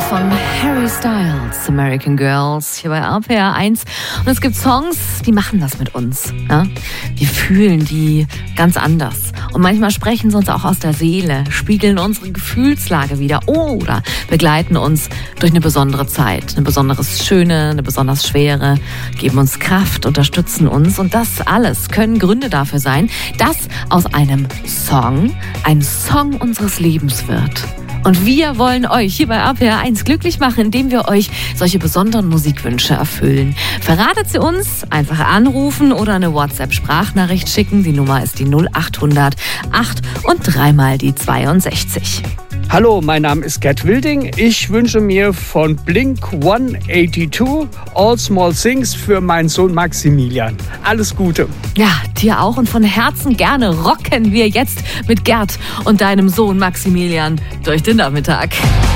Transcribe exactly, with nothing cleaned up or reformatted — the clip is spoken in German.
von Harry Styles, American Girls, hier bei R P R eins. Und es gibt Songs, die machen das mit uns. Ja? Wir fühlen die ganz anders. Und manchmal sprechen sie uns auch aus der Seele, spiegeln unsere Gefühlslage wieder oder begleiten uns durch eine besondere Zeit. Eine besonders schöne, eine besonders schwere, geben uns Kraft, unterstützen uns. Und das alles können Gründe dafür sein, dass aus einem Song ein Song unseres Lebens wird. Und wir wollen euch hier bei R P R eins glücklich machen, indem wir euch solche besonderen Musikwünsche erfüllen. Verratet sie uns, einfach anrufen oder eine WhatsApp-Sprachnachricht schicken. Die Nummer ist die null acht hundert acht und dreimal die zweiundsechzig. Hallo, mein Name ist Gerd Wilding. Ich wünsche mir von Blink hundertzweiundachtzig All Small Things für meinen Sohn Maximilian. Alles Gute. Ja, dir auch und von Herzen gerne rocken wir jetzt mit Gerd und deinem Sohn Maximilian durch den Nachmittag.